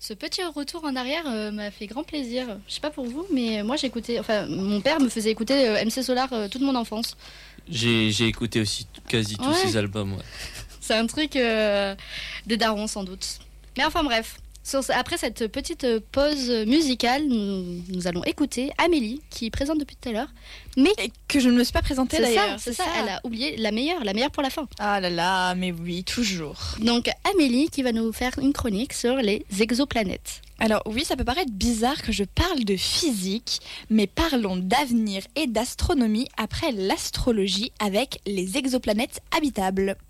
Ce petit retour en arrière m'a fait grand plaisir. Je sais pas pour vous, mais moi j'écoutais. Enfin, mon père me faisait écouter MC Solar toute mon enfance. J'ai écouté aussi quasi tous ses albums. Ouais. C'est un truc des darons sans doute. Mais enfin bref. Après cette petite pause musicale, nous allons écouter Amélie, qui est présente depuis tout à l'heure. Mais et que je ne me suis pas présentée d'ailleurs. C'est ça, elle a oublié la meilleure pour la fin. Ah là là, mais oui, toujours. Donc Amélie qui va nous faire une chronique sur les exoplanètes. Alors oui, ça peut paraître bizarre que je parle de physique, mais parlons d'avenir et d'astronomie après l'astrologie avec les exoplanètes habitables.